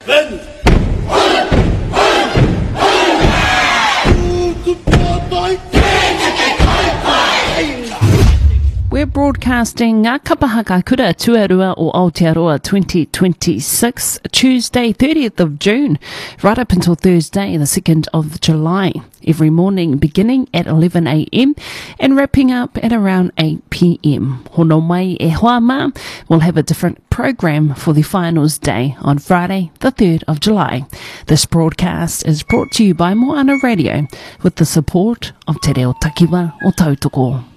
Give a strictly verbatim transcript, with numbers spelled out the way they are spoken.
We're broadcasting Ngā Kapahaka Kura Tuarua o Aotearoa twenty twenty-six, Tuesday thirtieth of June, right up until Thursday the second of July. Every morning beginning at eleven a m and wrapping up at around eight p m. Hono mai e hoa mā, we'll have a different program for the finals day on Friday the third of July. This broadcast is brought to you by Moana Radio with the support of Te Reo Takiwa o Tautoko.